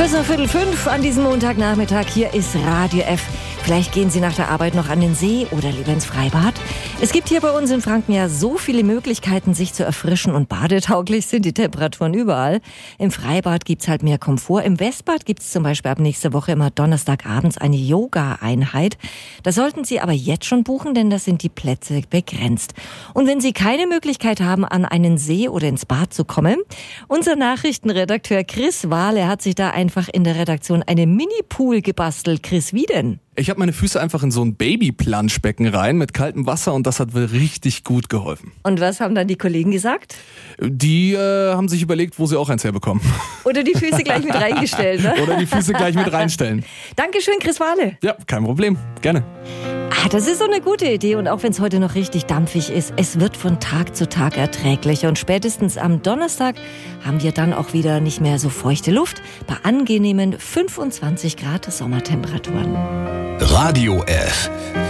Kurz nach 4:45 an diesem Montagnachmittag. Hier ist Radio F. Vielleicht gehen Sie nach der Arbeit noch an den See oder lieber ins Freibad. Es gibt hier bei uns in Franken ja so viele Möglichkeiten, sich zu erfrischen, und badetauglich sind die Temperaturen überall. Im Freibad gibt's halt mehr Komfort. Im Westbad gibt's zum Beispiel ab nächster Woche immer donnerstagabends eine Yoga-Einheit. Da sollten Sie aber jetzt schon buchen, denn da sind die Plätze begrenzt. Und wenn Sie keine Möglichkeit haben, an einen See oder ins Bad zu kommen, unser Nachrichtenredakteur Chris Wahle hat sich da einfach in der Redaktion einen Mini-Pool gebastelt. Chris, wie denn? Ich habe meine Füße einfach in so ein Baby-Planschbecken rein mit kaltem Wasser und das hat wohl richtig gut geholfen. Und was haben dann die Kollegen gesagt? Die haben sich überlegt, wo sie auch eins herbekommen. Oder die Füße gleich mit reingestellt, ne? Oder die Füße gleich mit reinstellen. Dankeschön, Chris Wahle. Ja, kein Problem. Gerne. Das ist so eine gute Idee, und auch wenn es heute noch richtig dampfig ist, es wird von Tag zu Tag erträglicher, und spätestens am Donnerstag haben wir dann auch wieder nicht mehr so feuchte Luft bei angenehmen 25 Grad Sommertemperaturen. Radio F.